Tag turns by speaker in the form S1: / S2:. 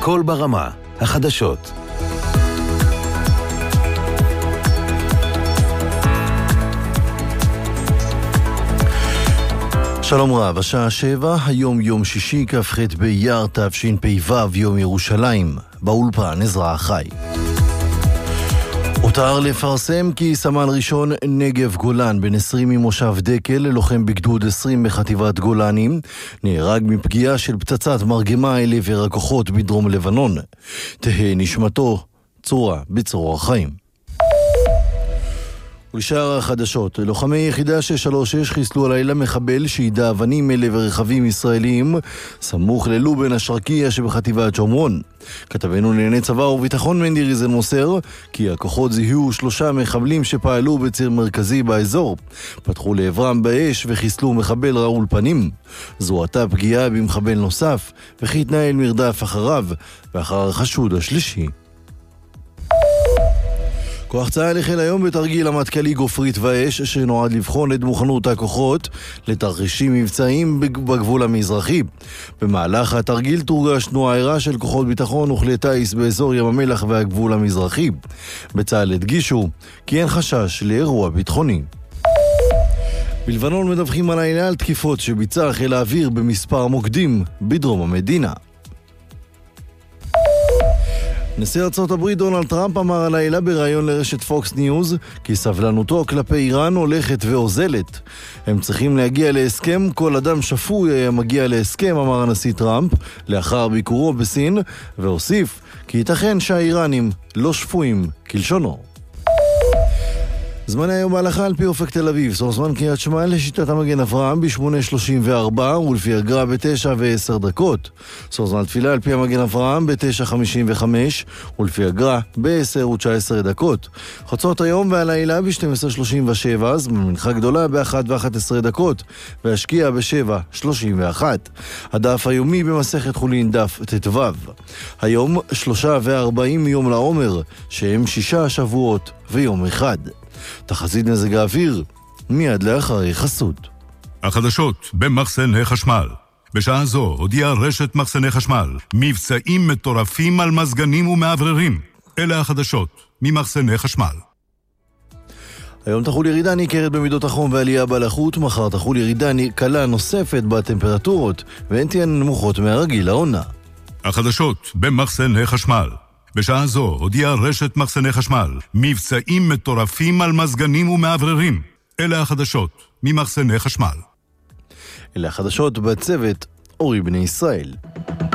S1: הכל ברמה, החדשות. שלום רב, השעה 7, היום יום שישי, כ"ח באייר תשפ"ו, יום ירושלים, באולפן עזרא חי. הותר לפרסם כי סמל ראשון נגב גולן, בן 20 ממושב דקל, לוחם בגדוד 20 בחטיבת גולנים, נהרג מפגיעה של פצצת מרגמה אל עבר הכוחות בדרום לבנון. תהא נשמתו צורה בצרור החיים. ולשאר החדשות, לוחמי יחידה 636 חיסלו הלילה מחבל שידע אבנים אל עבר רכבים ישראלים סמוך ללובן השרקיה שבחטיבת שומרון. כתבנו לענייני צבא וביטחון מנדי ריזן מוסר כי הכוחות זיהו 3 מחבלים שפעלו בציר מרכזי באזור, פתחו לעברם באש וחיסלו מחבל רעול פנים. זוהתה פגיעה במחבל נוסף וכי התנהל מרדף אחריו ואחר החשוד השלישי. כוח צה"ל החל היום בתרגיל המטכ"לי גופרית והאש שנועד לבחון את מוכנות הכוחות לתרחישים מבצעיים בגבול המזרחי. במהלך התרגיל תורגש תנועה ערה של כוחות ביטחון וכלי טיס באזור ים המלח והגבול המזרחי. בצה"ל הדגישו כי אין חשש לאירוע ביטחוני. בלבנון מדווחים הלילה על תקיפות שביצע חיל האוויר במספר מוקדים בדרום המדינה. נשיא ארצות הברית דונלד טראמפ אמר הלילה בראיון לרשת פוקס ניוז כי סבלנותו כלפי איראן הולכת ואוזלת. הם צריכים להגיע להסכם, כל אדם שפוי היה מגיע להסכם, אמר הנשיא טראמפ לאחר ביקורו בסין, והוסיף כי ייתכן שהאיראנים לא שפויים כלשונו. זמן היום בהלכה על פי אופק תל אביב, סוף זמן קריאת שמע לשיטת המגן אברהם ב-8:34 ולפי הגר"א ב-9:10. סוף זמן תפילה על פי המגן אברהם ב-9:55 ולפי הגר"א ב-10:19. חצות היום והלילה ב-12:37, זמן מנחה גדולה ב-1:11 והשקיע ב-7:31. הדף היומי במסכת חולין דף ט"ו. היום 43 יום לעומר, שהם 6 שבועות ויום אחד. תחזית מזג האוויר מיד לאחרי חסות.
S2: החדשות במחסני חשמל. בשעה זו הודיעה רשת מחסני חשמל מבצעים מטורפים על מזגנים ומעבררים. אלה החדשות ממחסני חשמל.
S1: היום תחול ירידה ניכרת במידות החום ועלייה בלחות, מחר תחול ירידה קלה נוספת בטמפרטורות והן תהיינה נמוכות מהרגיל לעונה.
S2: החדשות במחסני חשמל. בשעה זו הודיעה רשת מחסני חשמל מבצעים מטורפים על מזגנים ומעבררים. אלה החדשות ממחסני חשמל.
S1: אלה החדשות בצוות אורי בני ישראל.